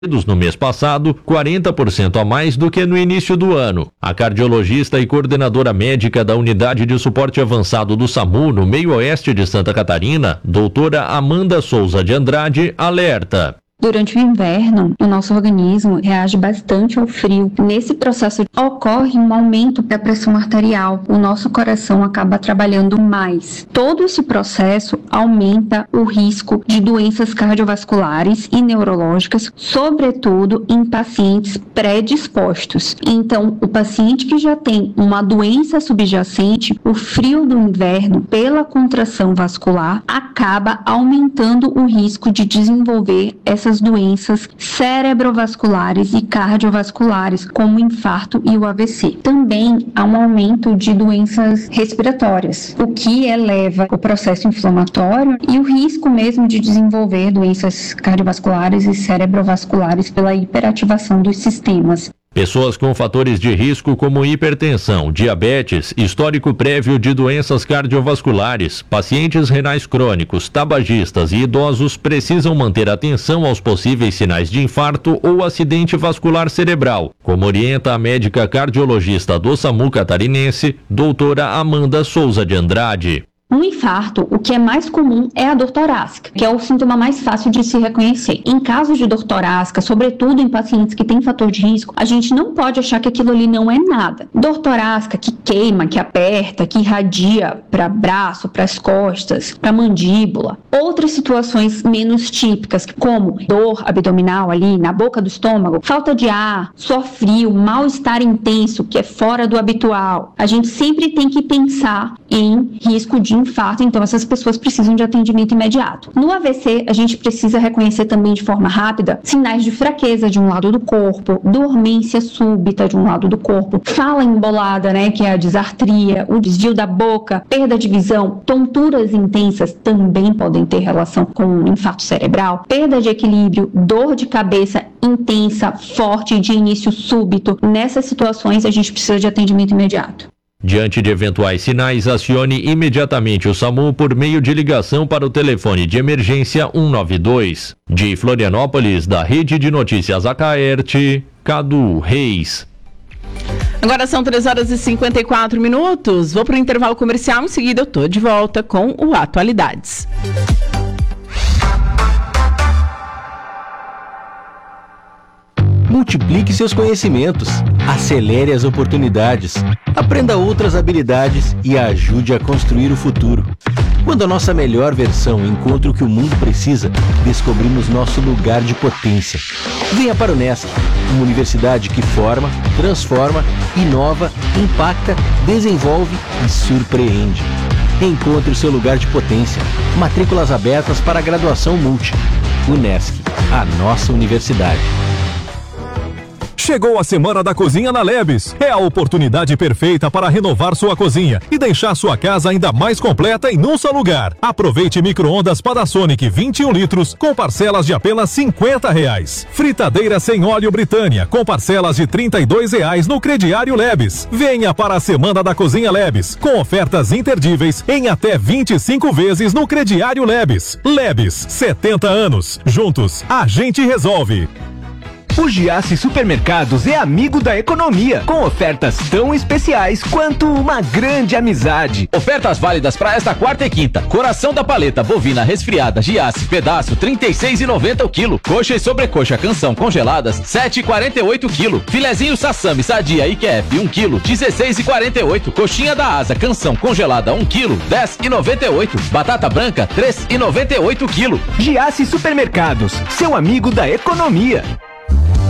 no mês passado, 40% a mais do que no início do ano. A cardiologista e coordenadora médica da Unidade de Suporte Avançado do SAMU no Meio-Oeste de Santa Catarina, doutora Amanda Souza de Andrade, alerta. Durante o inverno, o nosso organismo reage bastante ao frio. Nesse processo ocorre um aumento da pressão arterial. O nosso coração acaba trabalhando mais. Todo esse processo aumenta o risco de doenças cardiovasculares e neurológicas, sobretudo em pacientes predispostos. Então, o paciente que já tem uma doença subjacente, o frio do inverno, pela contração vascular, acaba aumentando o risco de desenvolver essas doenças cerebrovasculares e cardiovasculares, como o infarto e o AVC. Também há um aumento de doenças respiratórias, o que eleva o processo inflamatório e o risco mesmo de desenvolver doenças cardiovasculares e cerebrovasculares pela hiperativação dos sistemas. Pessoas com fatores de risco como hipertensão, diabetes, histórico prévio de doenças cardiovasculares, pacientes renais crônicos, tabagistas e idosos precisam manter atenção aos possíveis sinais de infarto ou acidente vascular cerebral, como orienta a médica cardiologista do SAMU catarinense, doutora Amanda Souza de Andrade. No infarto, o que é mais comum é a dor torácica, que é o sintoma mais fácil de se reconhecer. Em casos de dor torácica, sobretudo em pacientes que têm fator de risco, a gente não pode achar que aquilo ali não é nada. Dor torácica que queima, que aperta, que irradia para braço, para as costas, para a mandíbula. Outras situações menos típicas, como dor abdominal ali na boca do estômago, falta de ar, suor frio, mal-estar intenso, que é fora do habitual. A gente sempre tem que pensar em risco de infarto, então essas pessoas precisam de atendimento imediato. No AVC, a gente precisa reconhecer também de forma rápida sinais de fraqueza de um lado do corpo, dormência súbita de um lado do corpo, fala embolada, que é a disartria, o desvio da boca, perda de visão, tonturas intensas também podem ter relação com infarto cerebral, perda de equilíbrio, dor de cabeça intensa, forte de início súbito. Nessas situações, a gente precisa de atendimento imediato. Diante de eventuais sinais, acione imediatamente o SAMU por meio de ligação para o telefone de emergência 192. De Florianópolis, da Rede de Notícias Acaerte, Cadu Reis. Agora são 3h54. Vou para o intervalo comercial, em seguida eu tô de volta com o Atualidades. Multiplique seus conhecimentos, acelere as oportunidades, aprenda outras habilidades e ajude a construir o futuro. Quando a nossa melhor versão encontra o que o mundo precisa, descobrimos nosso lugar de potência. Venha para o Unesc, uma universidade que forma, transforma, inova, impacta, desenvolve e surpreende. Encontre o seu lugar de potência. Matrículas abertas para a graduação multi. Unesc, a nossa universidade. Chegou a Semana da Cozinha na Lebes. É a oportunidade perfeita para renovar sua cozinha e deixar sua casa ainda mais completa em um só lugar. Aproveite micro-ondas Panasonic 21 litros com parcelas de apenas R$50. Fritadeira sem óleo Britânia com parcelas de R$32 no crediário Lebes. Venha para a Semana da Cozinha Lebes com ofertas imperdíveis em até 25 vezes no crediário Lebes. Lebes, 70 anos. Juntos, a gente resolve. O Giasse Supermercados é amigo da economia, com ofertas tão especiais quanto uma grande amizade. Ofertas válidas para esta quarta e quinta. Coração da paleta bovina resfriada Giasse, pedaço R$36,90 o quilo. Coxa e sobrecoxa canção congeladas R$7,48 o quilo. Filezinho sassami sadia IQF 1 quilo R$16,48. Coxinha da asa canção congelada 1 quilo R$10,98. Batata branca R$3,98 o quilo. Giasse Supermercados, seu amigo da economia.